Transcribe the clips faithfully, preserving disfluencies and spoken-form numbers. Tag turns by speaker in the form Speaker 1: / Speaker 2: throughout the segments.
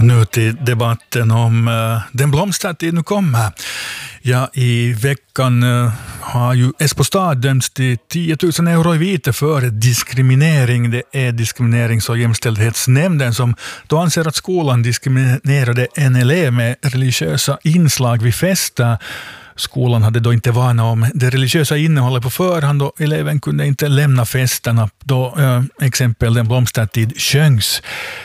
Speaker 1: Nu till debatten om uh, den blomstertid nu kommer. Ja, i veckan uh, har ju Esbo stad dömts till tio tusen euro i vite för diskriminering. Det är diskriminerings- och jämställdhetsnämnden som då anser att skolan diskriminerade en elev med religiösa inslag vid festa. Skolan hade då inte varnat om det religiösa innehållet på förhand och eleven kunde inte lämna festerna då uh, exempel den blomstertid sjöngs.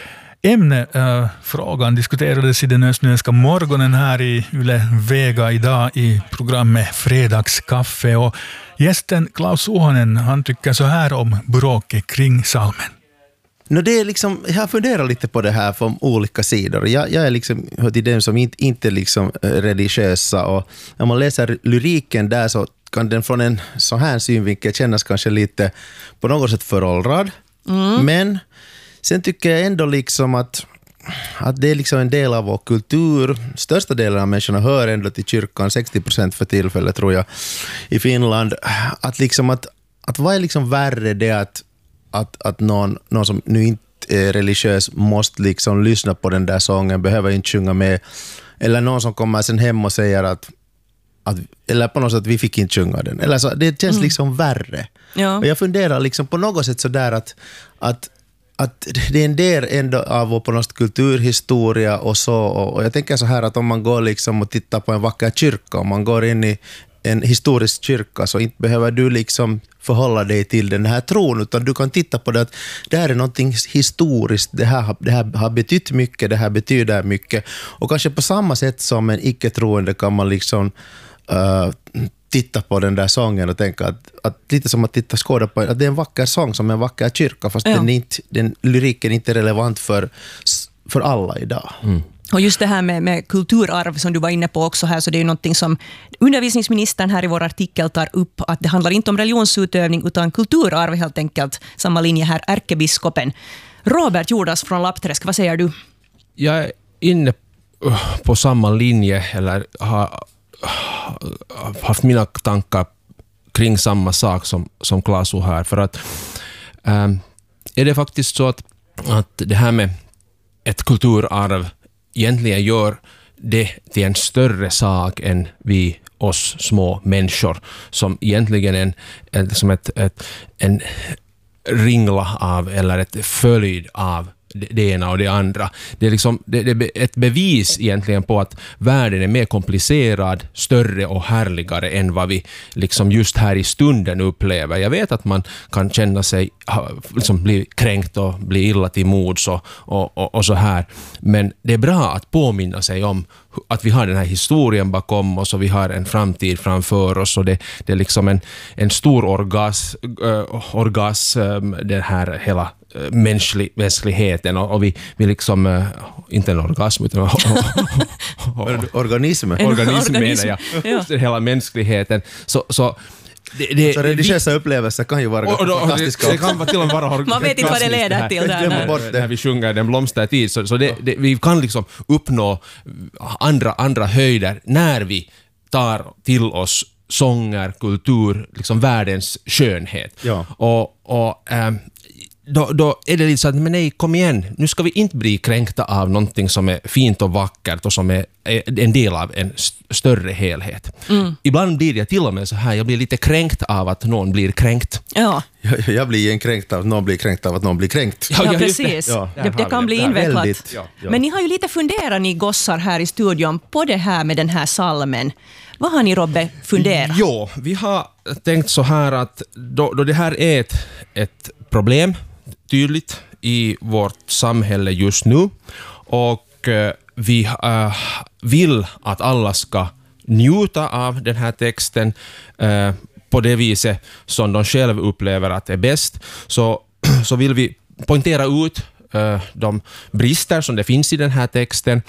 Speaker 1: Ämnefrågan diskuterades i den östnyländska morgonen här i Yle Vega idag i programmet Fredagskaffe, och gästen Klaus Ohonen, han tycker så här om bråket kring salmen.
Speaker 2: No, det är liksom, jag funderar lite på det här från olika sidor. Jag, jag är liksom hör till dem som inte, inte liksom religiösa, och när man läser lyriken där så kan den från en så här synvinkel kännas kanske lite på något sätt föråldrad. Mm. Men sen tycker jag ändå liksom att, att det är liksom en del av vår kultur. Största delen av människorna hör ändå till kyrkan, sextio procent för tillfället tror jag i Finland. Att liksom att, att vad är liksom värre det att, att, att någon, någon som nu inte är religiös måste liksom lyssna på den där sången, behöver inte sjunga med, eller någon som kommer sen hem och säger att, att eller på något sätt vi fick inte sjunga den. Eller så, det känns mm. liksom värre. Ja. Och jag funderar liksom på något sätt så där att, att att det är en del ändå av vår på något kulturhistoria och så, och jag tänker så här att om man går liksom och tittar på en vacker kyrka, om man går in i en historisk kyrka, så inte behöver du liksom förhålla dig till den här tron, utan du kan titta på det att det här är någonting historiskt, det här, det här har betytt mycket, det här betyder mycket, och kanske på samma sätt som en icke-troende kan man liksom uh, titta på den där sången och tänka att, att lite som att titta skåda på att det är en vacker sång som en vacker kyrka, fast ja. den, inte, den lyriken är inte relevant för, för alla idag. Mm.
Speaker 3: Och just det här med, med kulturarv som du var inne på också här, så det är ju någonting som undervisningsministern här i vår artikel tar upp, att det handlar inte om religionsutövning utan kulturarv helt enkelt. Samma linje här, ärkebiskopen. Robert Jordas från Lappträsk, vad säger du?
Speaker 4: Jag är inne på samma linje, eller har haft mina tankar kring samma sak som, som Klaas här, för att ähm, är det faktiskt så att, att det här med ett kulturarv egentligen gör det till en större sak än vi oss små människor, som egentligen en, en, som ett, ett, en ringla av eller ett följd av det ena och det andra. Det är, liksom, det, det är ett bevis egentligen på att världen är mer komplicerad, större och härligare än vad vi liksom just här i stunden upplever. Jag vet att man kan känna sig, liksom bli kränkt och bli illa till mods och, och, och, och så här. Men det är bra att påminna sig om att vi har den här historien bakom oss och vi har en framtid framför oss, och det, det är liksom en, en stor orgas, äh, orgasm, den här hela mänsklig, mänskligheten, och, och vi, vi liksom äh, inte en orgasm utan och, och, och,
Speaker 2: organism
Speaker 4: organism menar jag, ja. Hela mänskligheten, så, så det, det,
Speaker 2: så religiösa upplevelser kan ju vara och, och, fantastiska.
Speaker 4: Det, det kan vara till och vara
Speaker 3: man vet inte vad det leder till där,
Speaker 4: där, när vi sjunger den blomstertid, så, så det, det, vi kan liksom uppnå andra, andra höjder när vi tar till oss sånger, kultur, liksom världens skönhet. Ja. Och, och ähm, Då, då är det lite så att, men nej, kom igen, nu ska vi inte bli kränkta av någonting som är fint och vackert och som är en del av en st- större helhet. Mm. Ibland blir jag till och med så här, jag blir lite kränkt av att någon blir kränkt.
Speaker 3: Ja.
Speaker 2: Jag, jag blir en kränkt av att någon blir kränkt av att någon blir kränkt.
Speaker 3: Ja, ja precis. Det, ja. det, det kan bli invecklat. Ja, ja. Men ni har ju lite funderat, ni gossar här i studion, på det här med den här salmen. Vad har ni, Robbe, funderat?
Speaker 4: Jo, vi har tänkt så här att då, då det här är ett, ett problem tydligt i vårt samhälle just nu, och eh, vi eh, vill att alla ska njuta av den här texten eh, på det viset som de själva upplever att det är bäst, så, så vill vi poängtera ut eh, de brister som det finns i den här texten,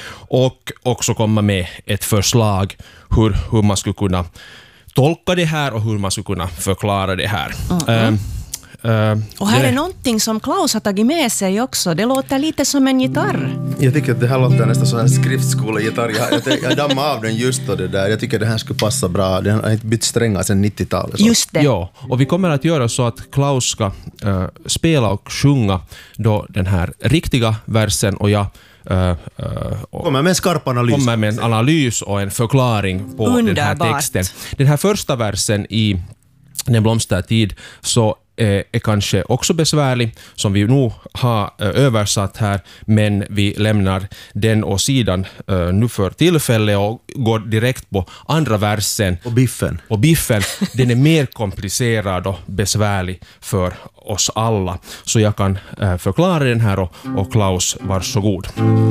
Speaker 4: och också komma med ett förslag hur, hur man skulle kunna tolka det här och hur man skulle kunna förklara det här. Mm-hmm. Eh, Uh,
Speaker 3: Och här är någonting som Klaus har tagit med sig också. Det låter lite som en gitarr.
Speaker 2: Jag tycker att det här låter nästan som en skriftskolegitarr. Jag, jag, jag dammade av den just då det där. Jag tycker att det här skulle passa bra. Den har inte bytt strängar sedan nittiotalet. Så.
Speaker 3: Just det.
Speaker 4: Ja, och vi kommer att göra så att Klaus ska uh, spela och sjunga då den här riktiga versen och jag uh, uh,
Speaker 2: Kommer med en skarp analys.
Speaker 4: kommer med en analys och en förklaring på
Speaker 3: Underbart.
Speaker 4: den här texten. Den här första versen i Den blomstertid så eh, är kanske också besvärlig, som vi nog har eh, översatt här, men vi lämnar den åt sidan eh, nu för tillfället och går direkt på andra versen.
Speaker 2: Och biffen.
Speaker 4: Och biffen, den är mer komplicerad och besvärlig för oss alla. Så jag kan eh, förklara den här och, och Klaus, varsågod.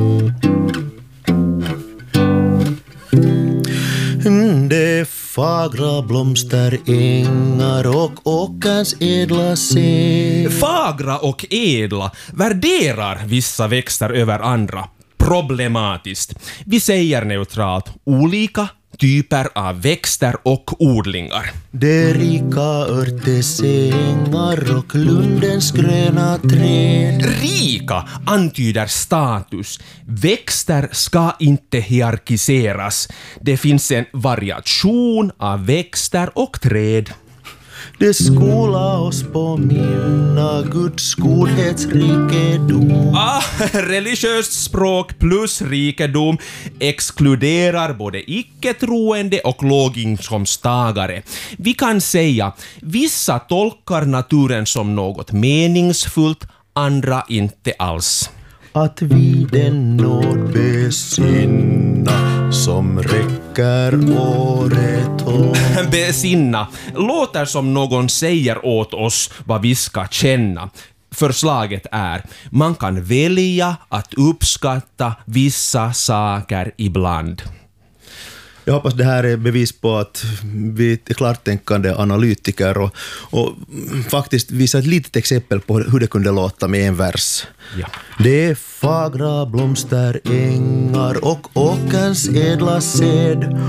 Speaker 2: Det fagra blomsterängar och åkerns ädla säd.
Speaker 4: Fagra och ädla värderar vissa växter över andra. Problematiskt. Vi säger neutralt olika typer av växter och odlingar.
Speaker 2: De rika örtesängar och lundens gröna träd.
Speaker 4: Rika antyder status. Växter ska inte hierarkiseras. Det finns en variation av växter och träd.
Speaker 2: Det skola oss på minna Guds godhetsrikedom.
Speaker 4: Ah, religiöst språk plus rikedom exkluderar både icke-troende och låginkomsttagare. Vi kan säga, vissa tolkar naturen som något meningsfullt, andra inte alls.
Speaker 2: Att vi den nåd besinna som räcker året om.
Speaker 4: Besinna låter som någon säger åt oss vad vi ska känna. Förslaget är, man kan välja att uppskatta vissa saker ibland.
Speaker 2: Jag hoppas det här är bevis på att vi är klartänkande analytiker och, och faktiskt visa ett litet exempel på hur det kunde låta med en vers.
Speaker 4: Ja.
Speaker 2: Det är fagra blomsterängar och åkerns ädla säd